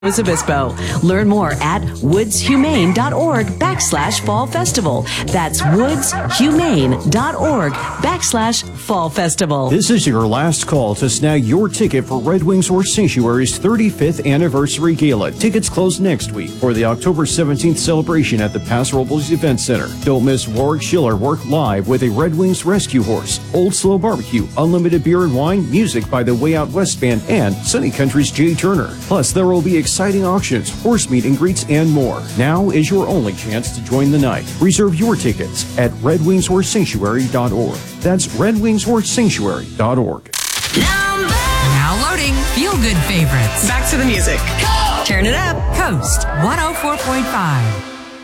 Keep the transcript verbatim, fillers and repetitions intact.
Obispo. Learn more at woodshumane.org backslash fall festival. That's woodshumane.org backslash fall festival. This is your last call to snag your ticket for Red Wings Horse Sanctuary's thirty-fifth anniversary gala. Tickets close next week for the October seventeenth celebration at the Paso Robles Event Center. Don't miss Warwick Schiller work live with a Red Wings rescue horse, Old Slow Barbecue, unlimited beer and wine, music by the Way Out West Band, and Sunny Country's Jay Turner. Plus, there will be exciting auctions, horse meet and greets, and more. Now is your only chance to join the night. Reserve your tickets at red wings horse sanctuary dot org. That's red wings horse sanctuary dot org. Now loading Feel Good favorites. Back to the music. Turn it up. Coast one oh four point five.